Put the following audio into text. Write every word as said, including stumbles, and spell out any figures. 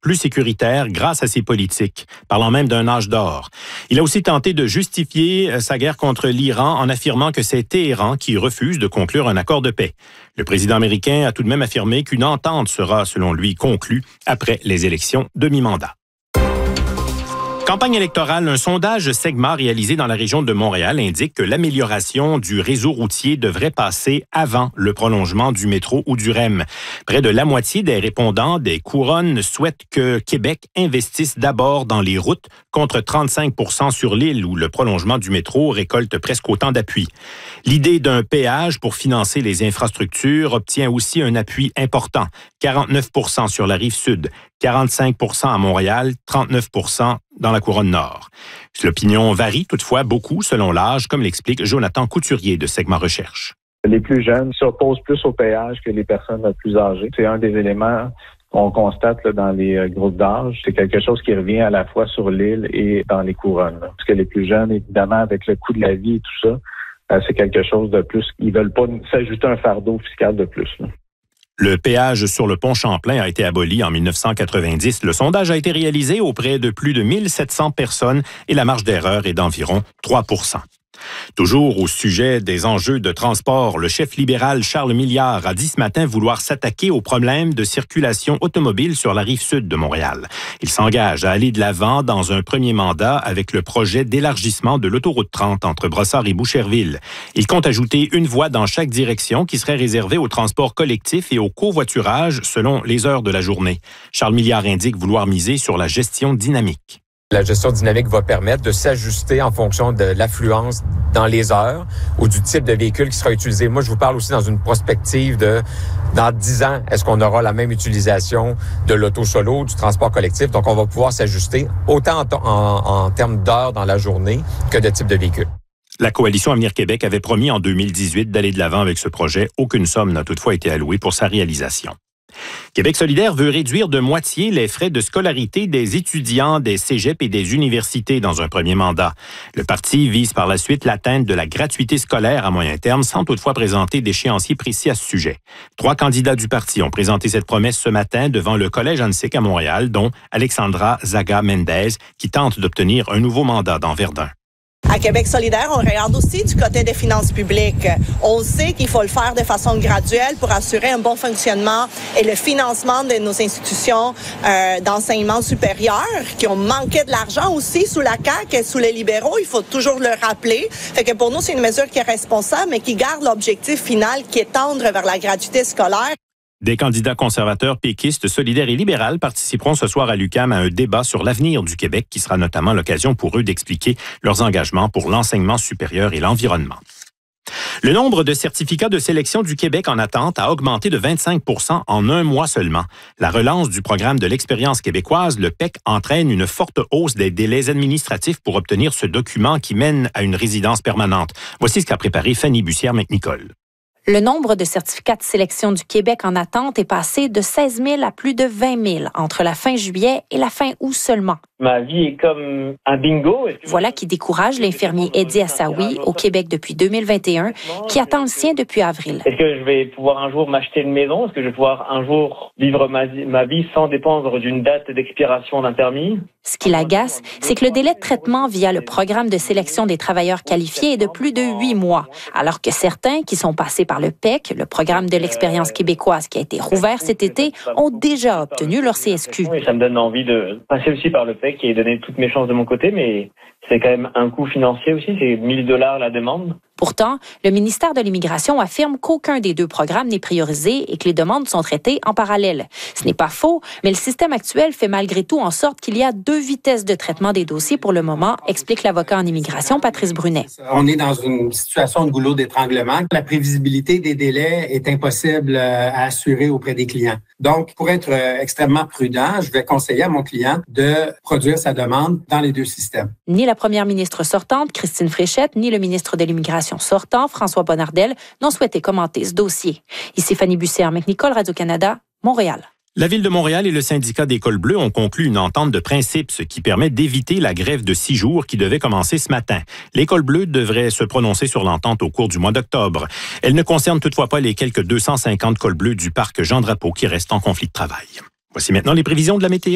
plus sécuritaire grâce à ses politiques, parlant même d'un âge d'or. Il a aussi tenté de justifier sa guerre contre l'Iran en affirmant que c'est Téhéran qui refuse de conclure un accord de paix. Le président américain a tout de même affirmé qu'une entente sera, selon lui, conclue après les élections de mi-mandat. Campagne électorale, un sondage Segma réalisé dans la région de Montréal indique que l'amélioration du réseau routier devrait passer avant le prolongement du métro ou du R E M. Près de la moitié des répondants des couronnes souhaitent que Québec investisse d'abord dans les routes, contre trente-cinq pour cent sur l'île où le prolongement du métro récolte presque autant d'appui. L'idée d'un péage pour financer les infrastructures obtient aussi un appui important, quarante-neuf pour cent sur la rive sud, quarante-cinq pour cent à Montréal, trente-neuf pour cent dans la couronne nord. L'opinion varie toutefois beaucoup selon l'âge, comme l'explique Jonathan Couturier de Segma Recherche. Les plus jeunes s'opposent plus au péage que les personnes plus âgées. C'est un des éléments qu'on constate là, dans les groupes d'âge. C'est quelque chose qui revient à la fois sur l'île et dans les couronnes. Là. Parce que les plus jeunes, évidemment, avec le coût de la vie et tout ça, c'est quelque chose de plus. Ils veulent pas s'ajouter un fardeau fiscal de plus. Là. Le péage sur le pont Champlain a été aboli en dix-neuf cent quatre-vingt-dix. Le sondage a été réalisé auprès de plus de mille sept cents personnes et la marge d'erreur est d'environ trois pour cent. Toujours au sujet des enjeux de transport, le chef libéral Charles Milliard a dit ce matin vouloir s'attaquer aux problèmes de circulation automobile sur la rive sud de Montréal. Il s'engage à aller de l'avant dans un premier mandat avec le projet d'élargissement de l'autoroute trente entre Brossard et Boucherville. Il compte ajouter une voie dans chaque direction qui serait réservée au transport collectif et au covoiturage selon les heures de la journée. Charles Milliard indique vouloir miser sur la gestion dynamique. La gestion dynamique va permettre de s'ajuster en fonction de l'affluence dans les heures ou du type de véhicule qui sera utilisé. Moi, je vous parle aussi dans une prospective de dans dix ans, est-ce qu'on aura la même utilisation de l'auto solo, du transport collectif? Donc, on va pouvoir s'ajuster autant en, en, en termes d'heures dans la journée que de type de véhicule. La Coalition Avenir Québec avait promis en deux mille dix-huit d'aller de l'avant avec ce projet. Aucune somme n'a toutefois été allouée pour sa réalisation. Québec solidaire veut réduire de moitié les frais de scolarité des étudiants des cégeps et des universités dans un premier mandat. Le parti vise par la suite l'atteinte de la gratuité scolaire à moyen terme sans toutefois présenter d'échéancier précis à ce sujet. Trois candidats du parti ont présenté cette promesse ce matin devant le Collège Annecyc à Montréal, dont Alexandra Zaga-Mendez, qui tente d'obtenir un nouveau mandat dans Verdun. À Québec solidaire, on regarde aussi du côté des finances publiques. On sait qu'il faut le faire de façon graduelle pour assurer un bon fonctionnement et le financement de nos institutions euh, d'enseignement supérieur qui ont manqué de l'argent aussi sous la C A Q et sous les libéraux. Il faut toujours le rappeler. Fait que pour nous, c'est une mesure qui est responsable, mais qui garde l'objectif final qui est tendre vers la gratuité scolaire. Des candidats conservateurs, péquistes, solidaires et libérales participeront ce soir à l'U Q A M à un débat sur l'avenir du Québec qui sera notamment l'occasion pour eux d'expliquer leurs engagements pour l'enseignement supérieur et l'environnement. Le nombre de certificats de sélection du Québec en attente a augmenté de vingt-cinq pour cent en un mois seulement. La relance du programme de l'expérience québécoise, le P E C, entraîne une forte hausse des délais administratifs pour obtenir ce document qui mène à une résidence permanente. Voici ce qu'a préparé Fanny Bussière-McNicol. Le nombre de certificats de sélection du Québec en attente est passé de seize mille à plus de vingt mille entre la fin juillet et la fin août seulement. Ma vie est comme un bingo. Voilà qui décourage l'infirmier Eddie Assaoui au Québec depuis deux mille vingt et un, qui attend le sien depuis avril. Est-ce que je vais pouvoir un jour m'acheter une maison? Est-ce que je vais pouvoir un jour vivre ma, ma vie sans dépendre d'une date d'expiration d'un permis? Ce qui l'agace, c'est que le délai de traitement via le programme de sélection des travailleurs qualifiés est de plus de huit mois, alors que certains qui sont passés par le P E C, le programme de l'expérience québécoise qui a été rouvert cet été, ont déjà obtenu leur C S Q. Oui, ça me donne envie de passer aussi par le P E C et donner toutes mes chances de mon côté, mais c'est quand même un coût financier aussi, c'est mille dollars la demande. Pourtant, le ministère de l'Immigration affirme qu'aucun des deux programmes n'est priorisé et que les demandes sont traitées en parallèle. Ce n'est pas faux, mais le système actuel fait malgré tout en sorte qu'il y a deux vitesses de traitement des dossiers pour le moment, explique l'avocat en immigration Patrice Brunet. On est dans une situation de goulot d'étranglement. La prévisibilité des délais est impossible à assurer auprès des clients. Donc, pour être extrêmement prudent, je vais conseiller à mon client de produire sa demande dans les deux systèmes. Ni la première ministre sortante, Christine Fréchette, ni le ministre de l'Immigration sortant, François Bonnardel, n'ont souhaité commenter ce dossier. Ici Fanny Bussière-McNicol, Radio-Canada, Montréal. La Ville de Montréal et le syndicat d'Écoles Bleues ont conclu une entente de principe, ce qui permet d'éviter la grève de six jours qui devait commencer ce matin. L'École Bleue devrait se prononcer sur l'entente au cours du mois d'octobre. Elle ne concerne toutefois pas les quelques deux cent cinquante cols bleus du parc Jean-Drapeau qui restent en conflit de travail. Voici maintenant les prévisions de la météo.